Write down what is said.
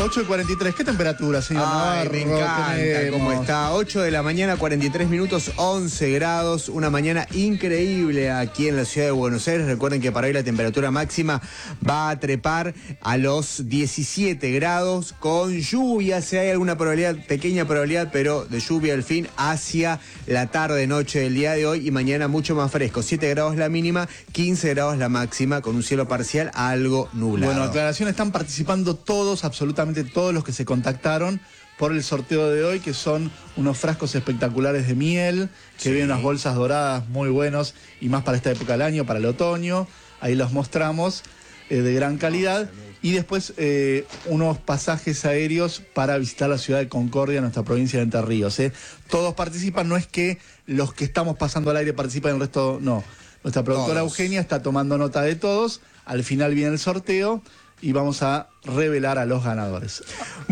8:43, ¿qué temperatura, señor Ay, Navarro? me encanta cómo está. 8 de la mañana, 43 minutos, 11 grados. Una mañana increíble aquí en la ciudad de Buenos Aires. Recuerden que para hoy la temperatura máxima va a trepar a los 17 grados con lluvia. Si hay alguna probabilidad, pequeña probabilidad, pero de lluvia al fin hacia la tarde-noche del día de hoy. Y mañana mucho más fresco. 7 grados la mínima, 15 grados la máxima, con un cielo parcial algo nublado. Bueno, aclaración, están participando todos, absolutamente todos los que se contactaron por el sorteo de hoy, que son unos frascos espectaculares de miel, que vienen unas bolsas doradas muy buenos, y más para esta época del año, para el otoño. Ahí los mostramos, de gran calidad. Y después unos pasajes aéreos para visitar la ciudad de Concordia, nuestra provincia de Entre Ríos. Todos participan, no es que los que estamos pasando al aire participan, el resto no. Nuestra productora Eugenia está tomando nota de todos. Al final viene el sorteo y vamos a revelar a los ganadores.